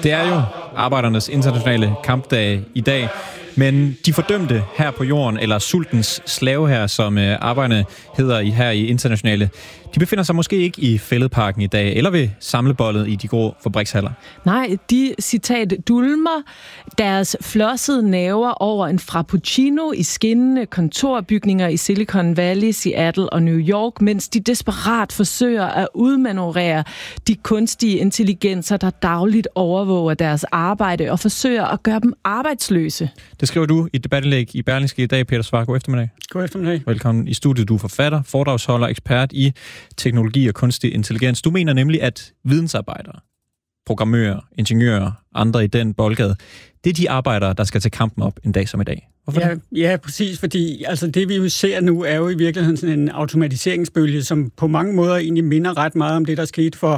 Det er jo arbejdernes internationale kampdag i dag, men de fordømte her på jorden, eller sultens slave her, som arbejderne hedder her i internationale, de befinder sig måske ikke i Fælledparken i dag, eller ved samlebollet i de grå fabrikshaller. Nej, de, citat, dulmer deres flossede næver over en frappuccino i skinnende kontorbygninger i Silicon Valley, Seattle og New York, mens de desperat forsøger at udmanøvrere de kunstige intelligenser, der dagligt overvåger deres arbejde og forsøger at gøre dem arbejdsløse. Det skriver du i et debatindlæg i Berlingske i dag, Peter Svarer. God eftermiddag. God eftermiddag. Velkommen i studiet. Du er forfatter, foredragsholder, ekspert i teknologi og kunstig intelligens. Du mener nemlig, at vidensarbejdere, programmører, ingeniører, andre i den boldgade, det er de arbejdere, der skal tage kampen op en dag som i dag. Hvorfor ja, præcis, fordi altså, det vi jo ser nu er jo i virkeligheden sådan en automatiseringsbølge, som på mange måder egentlig minder ret meget om det, der skete for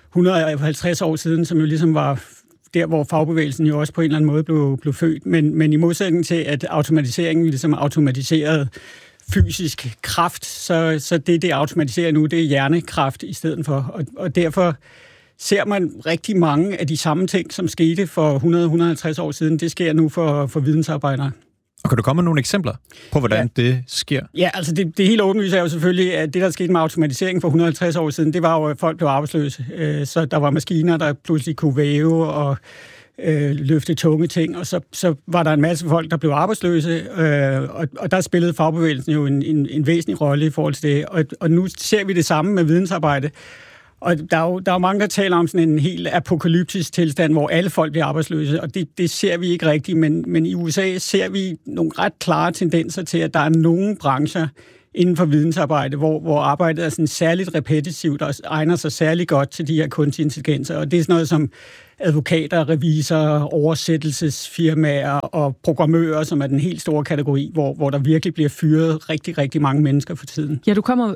150 år siden, som jo ligesom var der, hvor fagbevægelsen jo også på en eller anden måde blev født. Men i modsætning til, at automatiseringen ligesom automatiseret fysisk kraft, så det automatiserer nu, det er hjernekraft i stedet for. Og derfor ser man rigtig mange af de samme ting, som skete for 100-150 år siden. Det sker nu for vidensarbejdere. Og kan du komme med nogle eksempler på, hvordan det sker? Ja, altså det helt åbenlyse er jo selvfølgelig, at det, der skete med automatisering for 150 år siden, det var jo, at folk blev arbejdsløse. Så der var maskiner, der pludselig kunne væve og løfte tunge ting, og så var der en masse folk, der blev arbejdsløse, og der spillede fagbevægelsen jo en væsentlig rolle i forhold til det. Og nu ser vi det samme med vidensarbejde. Og der er jo mange, der taler om sådan en helt apokalyptisk tilstand, hvor alle folk bliver arbejdsløse, og det ser vi ikke rigtigt, men i USA ser vi nogle ret klare tendenser til, at der er nogle brancher inden for vidensarbejde, hvor arbejdet er sådan særligt repetitivt og egner sig særligt godt til de her kunstige intelligenser, og det er sådan noget som advokater, revisorer, oversættelsesfirmaer og programmører, som er den helt store kategori, hvor der virkelig bliver fyret rigtig, rigtig mange mennesker for tiden. Ja, du kommer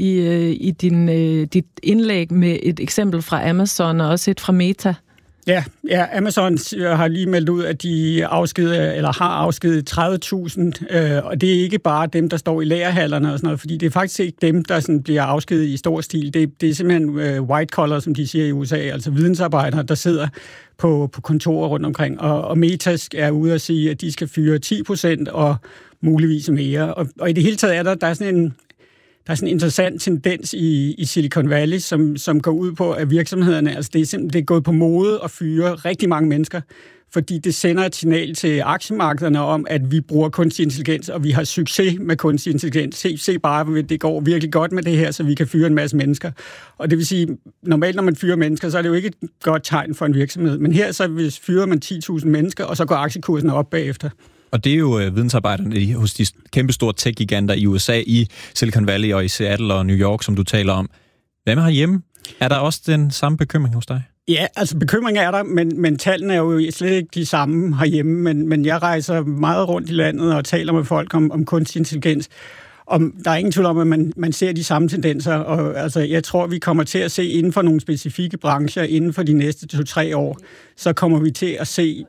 i dit indlæg med et eksempel fra Amazon og også et fra Meta. Ja, Amazon har lige meldt ud, at de har afskediget 30.000, og det er ikke bare dem, der står i lagerhallerne og sådan noget, fordi det er faktisk ikke dem, der sådan bliver afskediget i stor stil. Det er simpelthen white collar, som de siger i USA, altså vidensarbejdere, der sidder på kontorer rundt omkring, og Meta er ude at sige, at de skal fyre 10% og muligvis mere. Og i det hele taget er der er sådan en interessant tendens i Silicon Valley, som går ud på, at virksomhederne, altså det er gået på mode at fyre rigtig mange mennesker, fordi det sender et signal til aktiemarkederne om, at vi bruger kunstig intelligens, og vi har succes med kunstig intelligens. Se bare, det går virkelig godt med det her, så vi kan fyre en masse mennesker. Og det vil sige, normalt når man fyrer mennesker, så er det jo ikke et godt tegn for en virksomhed. Men her så fyrer man 10.000 mennesker, og så går aktiekursen op bagefter. Og det er jo vidensarbejderne hos de kæmpestore tech-giganter i USA, i Silicon Valley og i Seattle og New York, som du taler om. Hvad med herhjemme? Er der også den samme bekymring hos dig? Ja, altså bekymring er der, men tallene er jo slet ikke de samme herhjemme. Men jeg rejser meget rundt i landet og taler med folk om kunstig intelligens. Og der er ingen tvivl om, at man ser de samme tendenser. Og altså, jeg tror, vi kommer til at se inden for nogle specifikke brancher, inden for de næste 2-3 år, så kommer vi til at se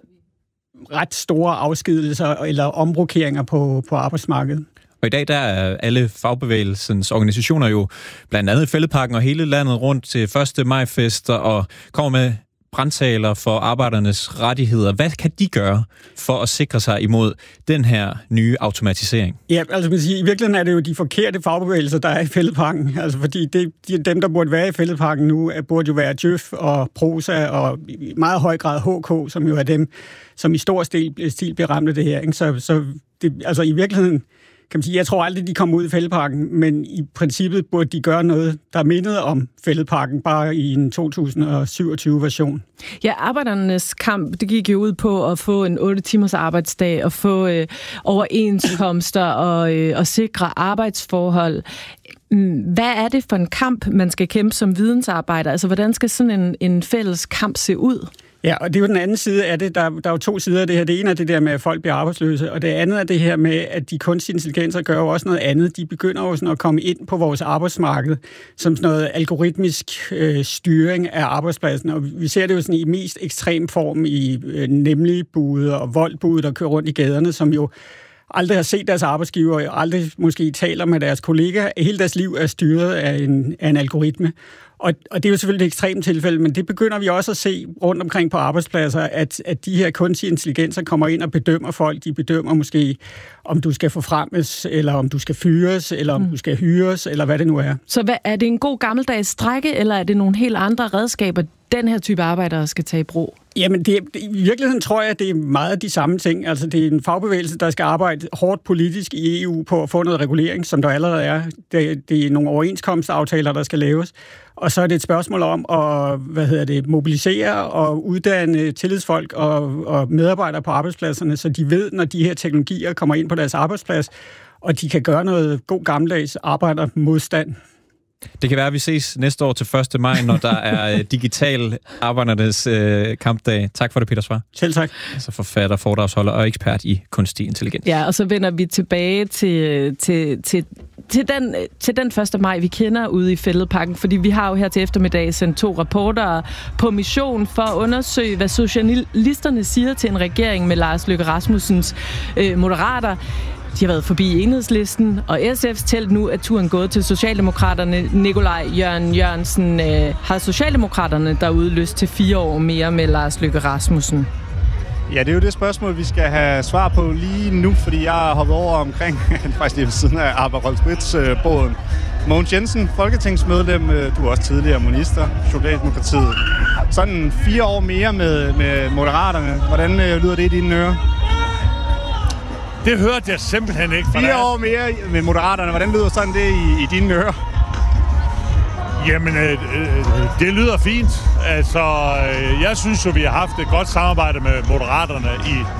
ret store afskedigelser eller omrokeringer på arbejdsmarkedet. Og i dag der er alle fagbevægelsens organisationer jo blandt andet i Fælledparken og hele landet rundt til 1. maj-fester og kommer med brandtaler for arbejdernes rettigheder. Hvad kan de gøre for at sikre sig imod den her nye automatisering? Ja, altså man siger, i virkeligheden er det jo de forkerte fagbevægelser, der er i Fælledparken. Altså fordi dem, der burde være i Fælledparken nu, burde jo være Djøf og Prosa og i meget høj grad HK, som jo er dem, som i stor stil bliver ramt af det her. Ikke? Så det, altså i virkeligheden kan man sige, jeg tror aldrig, de kommer ud i Fælledparken, men i princippet burde de gøre noget, der mindede om Fælledparken, bare i en 2027-version. Ja, arbejdernes kamp, det gik jo ud på at få en 8-timers arbejdsdag og få overenskomster og sikre arbejdsforhold. Hvad er det for en kamp, man skal kæmpe som vidensarbejder? Altså, hvordan skal sådan en fælles kamp se ud? Ja, og det er jo den anden side af det. Der er jo to sider af det her. Det ene er det der med, at folk bliver arbejdsløse, og det andet er det her med, at de kunstige intelligenser gør jo også noget andet. De begynder jo sådan at komme ind på vores arbejdsmarked som sådan noget algoritmisk styring af arbejdspladsen, og vi ser det jo sådan i mest ekstrem form i nemlig bude og voldbude, der kører rundt i gaderne, som jo aldrig har set deres arbejdsgiver, aldrig måske taler med deres kollegaer. Hele deres liv er styret af en algoritme. Og det er jo selvfølgelig et ekstremt tilfælde, men det begynder vi også at se rundt omkring på arbejdspladser, at de her kunstige intelligenser kommer ind og bedømmer folk. De bedømmer måske, om du skal forfremmes, eller om du skal fyres, eller om du skal hyres, eller hvad det nu er. Så er det en god gammeldags strække, eller er det nogle helt andre redskaber, den her type arbejdere skal tage i brug? Jamen, i virkeligheden tror jeg, at det er meget af de samme ting. Altså, det er en fagbevægelse, der skal arbejde hårdt politisk i EU på at få noget regulering, som der allerede er. Det er nogle overenskomstaftaler, der skal laves. Og så er det et spørgsmål om at mobilisere og uddanne tillidsfolk og medarbejdere på arbejdspladserne, så de ved, når de her teknologier kommer ind på deres arbejdsplads, og de kan gøre noget god gammeldags arbejdermodstand. Det kan være, at vi ses næste år til 1. maj, når der er digital arbejdernes kampdag. Tak for det, Peter Svar. Selv tak. Altså forfatter, foredragsholder og ekspert i kunstig intelligens. Ja, og så vender vi tilbage til den 1. maj, vi kender ude i Fælledparken, fordi vi har jo her til eftermiddag sendt 2 rapportere på mission for at undersøge, hvad socialisterne siger til en regering med Lars Løkke Rasmussens moderater. De har været forbi Enhedslisten, og SF's telt nu er turen gået til Socialdemokraterne. Nikolaj Jørgensen, har Socialdemokraterne derude lyst til 4 år mere med Lars Løkke Rasmussen? Ja, det er jo det spørgsmål, vi skal have svar på lige nu, fordi jeg har hoppet over omkring, faktisk lige ved siden af Arbejderholdsbrits-båden. Mogens Jensen, folketingsmedlem, du er også tidligere minister, Socialdemokratiet. Sådan 4 år mere med Moderaterne. Hvordan lyder det i dine ører? Det hørte jeg simpelthen ikke. 4 år mere med Moderaterne. Hvordan lyder sådan det i dine ører? Jamen, det lyder fint. Altså, jeg synes jo, vi har haft et godt samarbejde med Moderaterne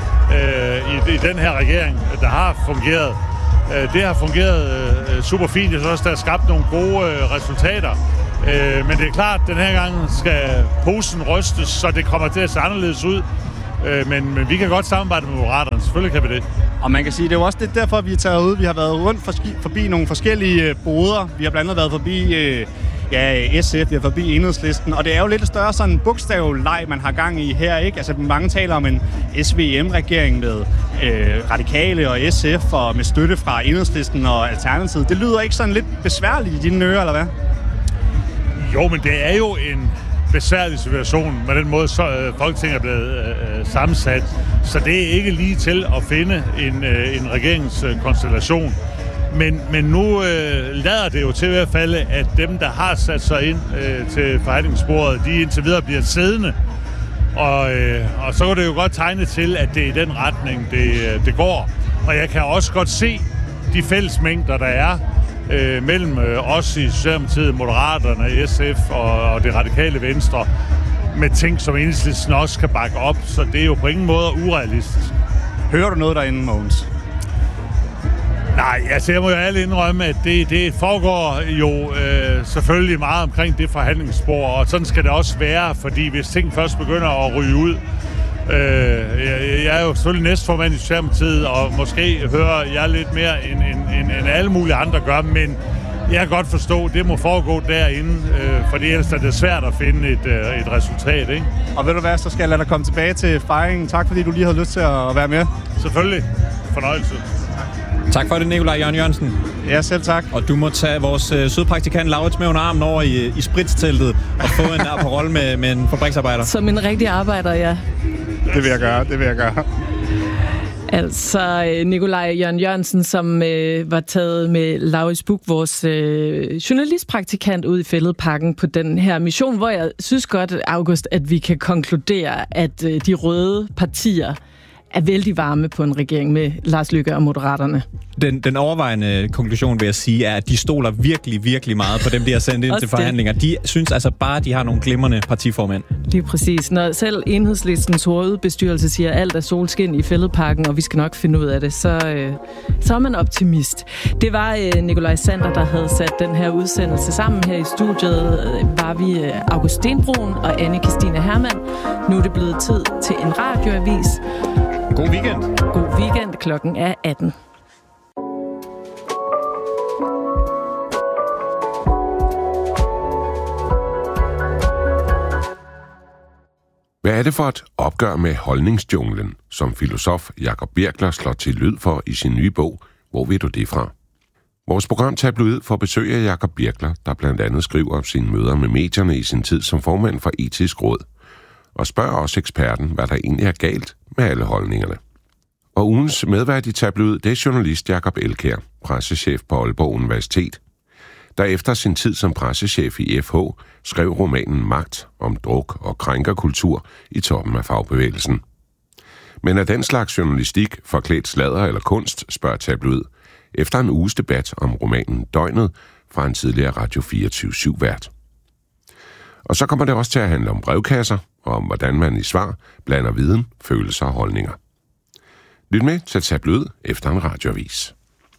i den her regering, der har fungeret. Det har fungeret super fint. Jeg synes også, der er skabt nogle gode resultater. Men det er klart, at den her gang skal posen rystes, så det kommer til at se anderledes ud. Men vi kan godt samarbejde med Moderaterne. Selvfølgelig kan vi det. Og man kan sige, det er jo også det derfor, vi er taget ud. Vi har været rundt forbi nogle forskellige boder. Vi har blandt andet været forbi SF, vi har forbi Enhedslisten. Og det er jo lidt større sådan bogstavleg, man har gang i her, ikke? Altså mange taler om en SVM-regering med Radikale og SF og med støtte fra Enhedslisten og Alternativet. Det lyder ikke sådan lidt besværligt i dine ører, eller hvad? Jo, men det er jo en besværlig situation med den måde, så Folketinget er blevet sammensat. Så det er ikke lige til at finde en regeringskonstellation. Men nu lader det jo til i hvert fald, at dem, der har sat sig ind til forhandlingsbordet, de indtil videre bliver siddende. Og så går det jo godt tegne til, at det er i den retning, det går. Og jeg kan også godt se de fællesmængder, der er mellem os i Socialdemokratiet, Moderaterne, SF og det radikale Venstre, med ting, som Enhedslisten også kan bakke op. Så det er jo på ingen måde urealistisk. Hører du noget derinde, Mogens? Nej, altså jeg må jo ærligt indrømme, at det foregår jo selvfølgelig meget omkring det forhandlingsspor, og sådan skal det også være, fordi hvis ting først begynder at ryge ud, jeg er jo selvfølgelig næstformand i Socialdemokratiet, og måske hører jeg lidt mere end alle mulige andre gør, men jeg kan godt forstå, at det må foregå derinde, fordi ellers er det svært at finde et resultat, ikke? Og ved du hvad, så skal jeg lade dig komme tilbage til fejringen. Tak fordi du lige havde lyst til at være med. Selvfølgelig. Fornøjelse. Tak for det, Nikolaj Jørgensen. Ja, selv tak. Og du må tage vores søde praktikant Laurits med under armen over i spritsteltet og få en Aperol med en fabriksarbejder. Som en rigtig arbejder, ja. Det vil jeg gøre. Altså, Nikolaj Jørgensen, som var taget med Laurits Buch, vores journalistpraktikant ud i Fælledparken på den her mission, hvor jeg synes godt, August, at vi kan konkludere, at de røde partier er vældig varme på en regering med Lars Løkke og Moderaterne. Den overvejende konklusion, vil jeg sige, er, at de stoler virkelig, virkelig meget på dem, de har sendt ind til forhandlinger. De synes altså bare, at de har nogle glimrende partiformænd. Lige præcis. Når selv Enhedslistens hovedbestyrelse siger, at alt er solskin i Fælledparken, og vi skal nok finde ud af det, så er man optimist. Det var Nikolaj Sander, der havde sat den her udsendelse sammen her i studiet. Var vi August Stenbroen og Anne-Kristine Hermann. Nu er det blevet tid til en radioavis. God weekend. God weekend. Klokken er 18. Hvad er det for et opgør med holdningsjunglen, som filosof Jacob Birkler slår til lyd for i sin nye bog? Hvor ved du det fra? Vores program Tabloid får besøg af Jacob Birkler, der blandt andet skriver om sine møder med medierne i sin tid som formand for Etisk Råd, og spørger også eksperten, hvad der egentlig er galt med alle holdningerne. Og ugens medvært i Tabloid, det er journalist Jacob Elkjær, pressechef på Aalborg Universitet, der efter sin tid som pressechef i FH skrev romanen Magt om druk og krænkerkultur i toppen af fagbevægelsen. Men er den slags journalistik forklædt sladder eller kunst, spørger Tabloid, efter en uges debat om romanen Døgnet fra en tidligere Radio 24/7-vært. Og så kommer det også til at handle om brevkasser, og om hvordan man i svar blander viden, følelser og holdninger. Lyt med til Tabloid efter en radioavis.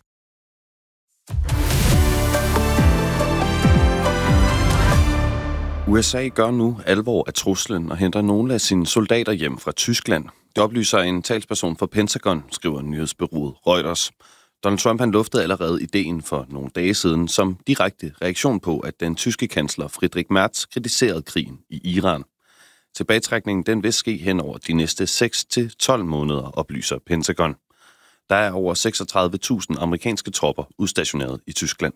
USA gør nu alvor af truslen og henter nogle af sine soldater hjem fra Tyskland. Det oplyser en talsperson for Pentagon, skriver nyhedsbureauet Reuters. Donald Trump han luftede allerede ideen for nogle dage siden som direkte reaktion på, at den tyske kansler Friedrich Merz kritiserede krigen i Iran. Tilbagetrækningen den vil ske hen over de næste 6-12 måneder, oplyser Pentagon. Der er over 36.000 amerikanske tropper udstationeret i Tyskland.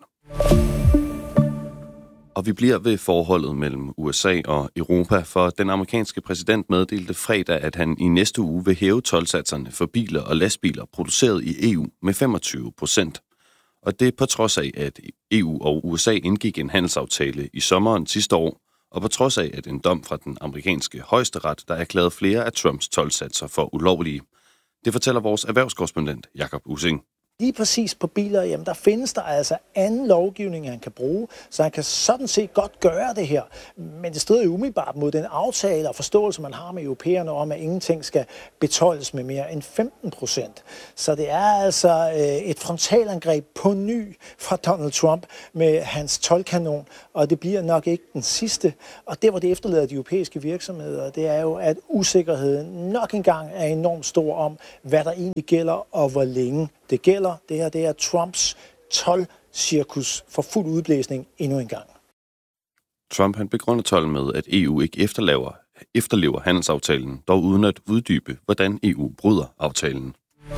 Og vi bliver ved forholdet mellem USA og Europa, for den amerikanske præsident meddelte fredag, at han i næste uge vil hæve toldsatserne for biler og lastbiler produceret i EU med 25%. Og det på trods af, at EU og USA indgik en handelsaftale i sommeren sidste år, og på trods af, at en dom fra den amerikanske højesteret, der erklærede flere af Trumps toldsatser for ulovlige. Det fortæller vores erhvervskorrespondent Jakob Ussing. Lige præcis på biler, jamen der findes der altså anden lovgivning, han kan bruge, så han kan sådan set godt gøre det her. Men det strider jo umiddelbart mod den aftale og forståelse, man har med europæerne om, at ingenting skal betoldes med mere end 15%. Så det er altså et frontalangreb på ny fra Donald Trump med hans toldkanon, og det bliver nok ikke den sidste. Og det, hvor det efterlader de europæiske virksomheder, det er jo, at usikkerheden nok engang er enormt stor om, hvad der egentlig gælder og hvor længe det gælder. Det her det er Trumps toldcirkus for fuld udblæsning endnu en gang. Trump han begrunder tolden med, at EU ikke efterlever handelsaftalen, dog uden at uddybe, hvordan EU bryder aftalen.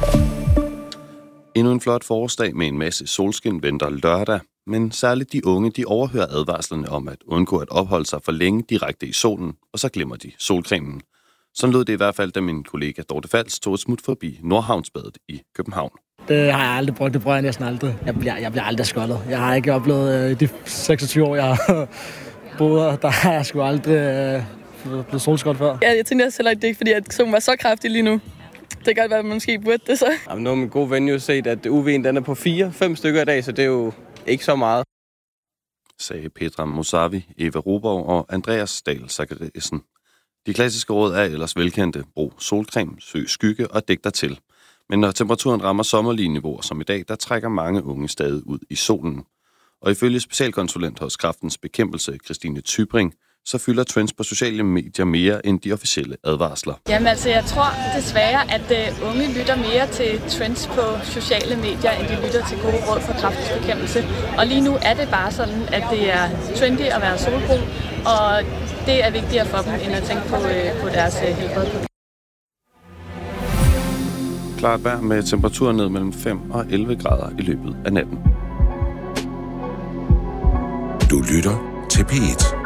Endnu en flot forårsdag med en masse solskin venter lørdag, men særligt de unge, de overhører advarslerne om at undgå at opholde sig for længe direkte i solen, og så glemmer de solcremen. Sådan lød det i hvert fald, da min kollega Dorte Fals tog et smut forbi Nordhavnsbadet i København. Det har jeg aldrig brugt, det bruger jeg næsten aldrig. Jeg bliver aldrig skoldet. Jeg har ikke oplevet de 26 år, jeg har boet, der har jeg sgu aldrig blevet solskoldet før. Ja, jeg tænker også heller ikke, det er ikke, fordi at solen var så kraftig lige nu. Det kan godt være, at man måske burde det så. Jamen, nu har min gode ven jo set, at UV'en den er på 4-5 stykker i dag, så det er jo ikke så meget. Sagde Petra Mosavi, Eva Roborg og Andreas Dahl Zachariasen. De klassiske råd er ellers velkendte. Brug solcreme, søg skygge og dæk dig til. Men når temperaturen rammer sommerlige niveauer som i dag, der trækker mange unge stadig ud i solen. Og ifølge specialkonsulent hos Kræftens Bekæmpelse, Christine Tybring, så fylder trends på sociale medier mere end de officielle advarsler. Jamen altså, jeg tror desværre, at unge lytter mere til trends på sociale medier, end de lytter til gode råd fra Kræftens Bekæmpelse. Og lige nu er det bare sådan, at det er trendy at være solbrun, og det er vigtigere for dem, end at tænke på deres helbred. Klart vejr med temperaturer ned mellem 5 og 11 grader i løbet af natten. Du lytter til P1.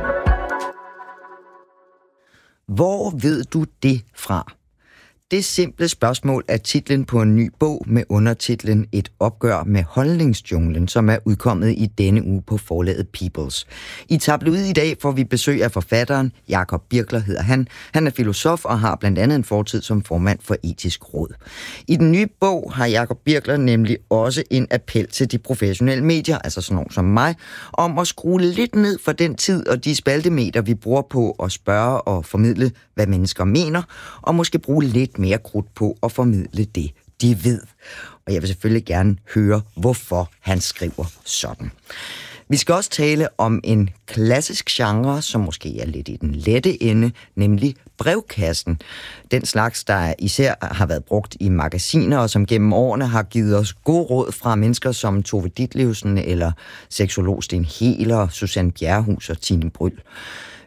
Hvor ved du det fra? Det simple spørgsmål er titlen på en ny bog med undertitlen Et opgør med holdningsjunglen, som er udkommet i denne uge på forlaget Peoples. I Tabloid i dag får vi besøg af forfatteren. Jacob Birkler hedder han. Han er filosof og har blandt andet en fortid som formand for Etisk Råd. I den nye bog har Jacob Birkler nemlig også en appel til de professionelle medier, altså sådan nogen som mig, om at skrue lidt ned for den tid og de spaltemeter, vi bruger på at spørge og formidle, hvad mennesker mener, og måske bruge lidt mere krudt på at formidle det, de ved. Og jeg vil selvfølgelig gerne høre, hvorfor han skriver sådan. Vi skal også tale om en klassisk genre, som måske er lidt i den lette ende, nemlig brevkassen. Den slags, der især har været brugt i magasiner, og som gennem årene har givet os gode råd fra mennesker som Tove Ditlevsen eller seksolog Sten Heler, Susanne Bjerrehuus og Tine Bryld.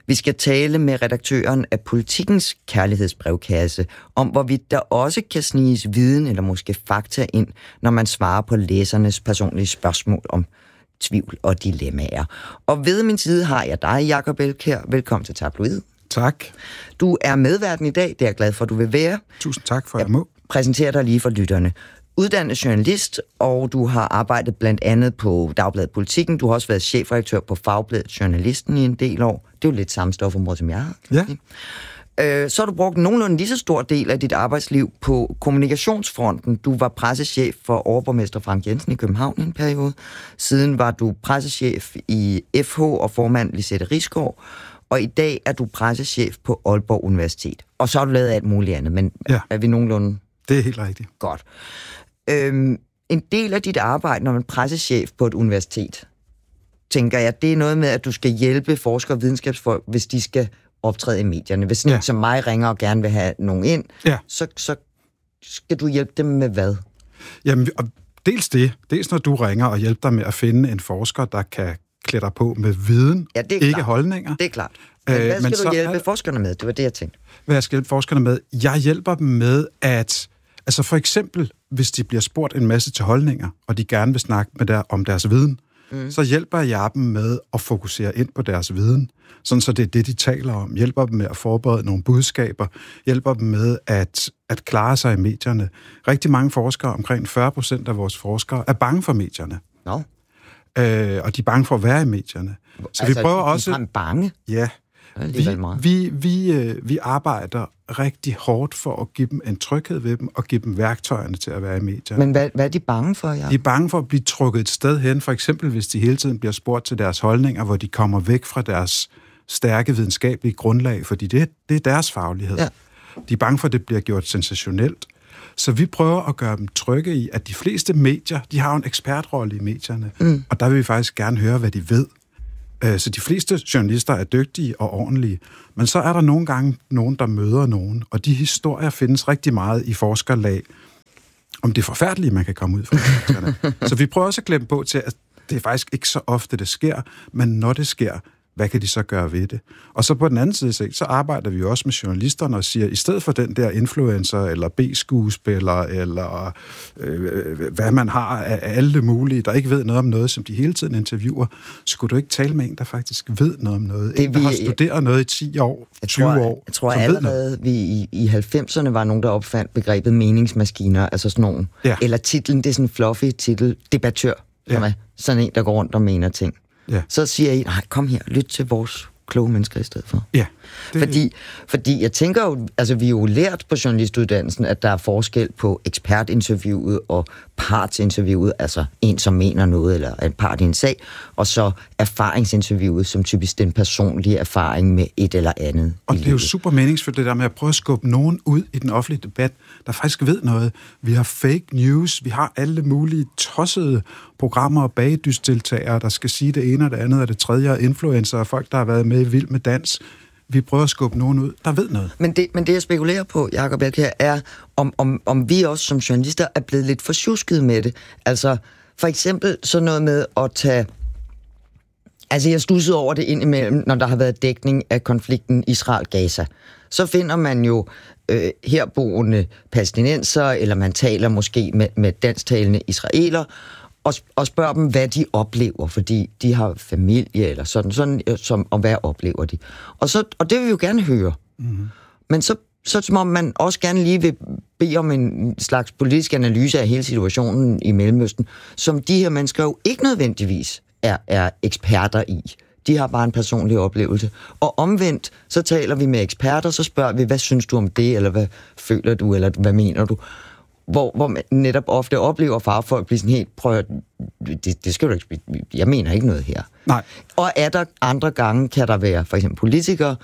Vi skal tale med redaktøren af Politikens kærlighedsbrevkasse om, hvorvidt der også kan sniges viden eller måske fakta ind, når man svarer på læsernes personlige spørgsmål om tvivl og dilemmaer. Og ved min side har jeg dig, Jacob Elkjær. Velkommen til Tabloid. Tak. Du er medvært i dag, det er jeg glad for, at du vil være. Tusind tak for, at jeg må. Præsenterer dig lige for lytterne. Uddannet journalist, og du har arbejdet blandt andet på Dagbladet Politikken. Du har også været chefredaktør på Fagbladet Journalisten i en del år. Det er jo lidt samme stofområde, som jeg har. Ja. Så har du brugt nogenlunde lige så stor del af dit arbejdsliv på kommunikationsfronten. Du var pressechef for overborgmester Frank Jensen i København i en periode. Siden var du pressechef i FH og formand Lisette Risgaard. Og i dag er du pressechef på Aalborg Universitet. Og så har du lavet alt muligt andet, men er vi nogenlunde... Det er helt rigtigt. Godt. En del af dit arbejde, når man er pressechef på et universitet, tænker jeg, det er noget med, at du skal hjælpe forskere og videnskabsfolk, hvis de skal optræde i medierne. Hvis sådan en som mig ringer og gerne vil have nogen ind, så skal du hjælpe dem med hvad? Jamen, dels når du ringer og hjælper dig med at finde en forsker, der kan klæde dig på med viden, ikke holdninger. Det er klart. Men hvad skal du hjælpe forskerne med? Det var det, jeg tænkte. Hvad jeg skal hjælpe forskerne med? Jeg hjælper dem med at... Altså for eksempel, hvis de bliver spurgt en masse til holdninger, og de gerne vil snakke med om deres viden, så hjælper jeg dem med at fokusere ind på deres viden, sådan så det er det, de taler om. Hjælper dem med at forberede nogle budskaber, hjælper dem med at klare sig i medierne. Rigtig mange forskere, omkring 40% af vores forskere, er bange for medierne. Nå. Og de er bange for at være i medierne. Så vi prøver også... Er bange? Ja. Vi arbejder rigtig hårdt for at give dem en tryghed ved dem, og give dem værktøjerne til at være i medierne. Men hvad er de bange for, De er bange for at blive trukket et sted hen, for eksempel hvis de hele tiden bliver spurgt til deres holdninger, hvor de kommer væk fra deres stærke videnskabelige grundlag, fordi det er deres faglighed. Ja. De er bange for, at det bliver gjort sensationelt. Så vi prøver at gøre dem trygge i, at de fleste medier, de har en ekspertrolle i medierne, og der vil vi faktisk gerne høre, hvad de ved. Så de fleste journalister er dygtige og ordentlige, men så er der nogle gange nogen, der møder nogen, og de historier findes rigtig meget i forskerlag om det forfærdelige, man kan komme ud fra. Så vi prøver også at glemme på til, at det er faktisk ikke så ofte, det sker, men når det sker, hvad kan de så gøre ved det? Og så på den anden side, så arbejder vi også med journalisterne og siger, i stedet for den der influencer, eller B-skuespiller, eller hvad man har af alle mulige, der ikke ved noget om noget, som de hele tiden interviewer, så skulle du ikke tale med en, der faktisk ved noget om noget. En, der har studeret noget i 10 år, 20 år. Jeg tror allerede, vi i 90'erne var nogen, der opfandt begrebet meningsmaskiner, altså sådan nogen. Ja. Eller titlen, det er sådan en fluffy titel, debattør, som er sådan en, der går rundt og mener ting. Ja. Så siger I, nej, kom her, lyt til vores kloge mennesker i stedet for. Ja. Fordi jeg tænker jo, altså vi er jo lært på journalistuddannelsen, at der er forskel på ekspertinterviewet og partsinterviewet, altså en, som mener noget, eller en part i en sag, og så erfaringsinterviewet, som typisk den personlige erfaring med et eller andet. Og det er jo super meningsfuldt, det der med at prøve at skubbe nogen ud i den offentlige debat, der faktisk ved noget. Vi har fake news, vi har alle mulige tossede programmer og bagedysdeltagere, der skal sige det ene og det andet og det tredje, og influencer og folk, der har været med i Vild med Dans. Vi prøver at skubbe nogen ud, der ved noget. Men det jeg spekulerer på, Jacob Elkjær, er, om vi også som journalister er blevet lidt forsjusket med det. Altså, for eksempel sådan noget med at tage... Altså, jeg studsede over det indimellem, når der har været dækning af konflikten Israel-Gaza. Så finder man jo herboende palæstinenser, eller man taler måske med dansktalende israeler, og spørger dem, hvad de oplever, fordi de har familie eller sådan og hvad oplever de. Og det vil vi jo gerne høre. Mm-hmm. Men så som om man også gerne lige vil bede om en slags politisk analyse af hele situationen i Mellemøsten, som de her mennesker jo ikke nødvendigvis er eksperter i. De har bare en personlig oplevelse. Og omvendt, så taler vi med eksperter, så spørger vi, hvad synes du om det, eller hvad føler du, eller hvad mener du? Hvor man netop ofte oplever fagfolk blive sådan helt, prøv det skal du ikke, jeg mener ikke noget her. Nej. Og er der andre gange, kan der være for eksempel politikere,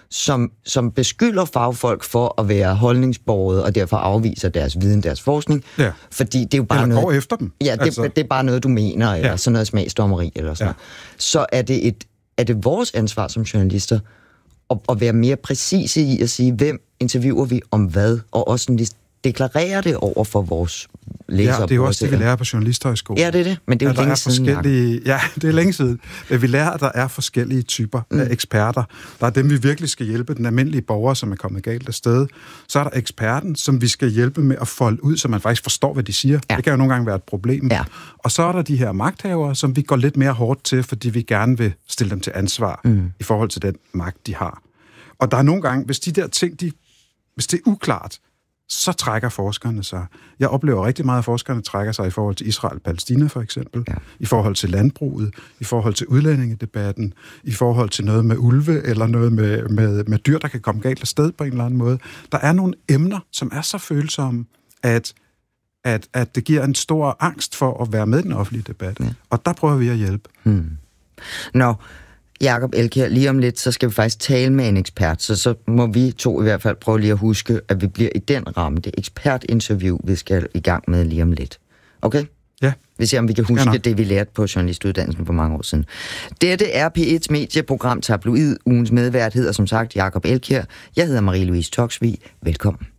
som beskylder fagfolk for at være holdningsborget, og derfor afviser deres viden, deres forskning, fordi det er jo bare noget... går efter dem. Ja, det er bare noget, du mener, eller sådan noget smagsdommeri, eller sådan noget. Så er det vores ansvar som journalister at være mere præcise i at sige, hvem interviewer vi om hvad, og også sådan deklarere det over for vores læser. Ja, det er jo også det, vi lærer på Journalisthøjskolen. Ja, det er det, men det er jo længe siden. Ja, det er længe siden. Men vi lærer, at der er forskellige typer af eksperter. Der er dem, vi virkelig skal hjælpe, den almindelige borger, som er kommet galt af sted. Så er der eksperten, som vi skal hjælpe med at folde ud, så man faktisk forstår, hvad de siger. Ja. Det kan jo nogle gange være et problem. Ja. Og så er der de her magthavere, som vi går lidt mere hårdt til, fordi vi gerne vil stille dem til ansvar i forhold til den magt, de har. Og der er nogle gange, hvis de der ting, hvis det er uklart, så trækker forskerne sig. Jeg oplever rigtig meget, at forskerne trækker sig i forhold til Israel-Palæstina for eksempel, i forhold til landbruget, i forhold til udlændingedebatten, i forhold til noget med ulve, eller noget med dyr, der kan komme galt af sted på en eller anden måde. Der er nogle emner, som er så følsomme, at det giver en stor angst for at være med i den offentlige debat. Ja. Og der prøver vi at hjælpe. Nå, Jacob Elkjær, lige om lidt, så skal vi faktisk tale med en ekspert, så må vi to i hvert fald prøve lige at huske, at vi bliver i den ramme. Det ekspertinterview, vi skal i gang med lige om lidt. Okay? Ja. Vi ser, om vi kan huske det, vi lærte på journalistuddannelsen for mange år siden. Dette er P1's medieprogram Tabloid. Ugens medvært hedder som sagt Jacob Elkjær. Jeg hedder Marie-Louise Toksvig. Velkommen.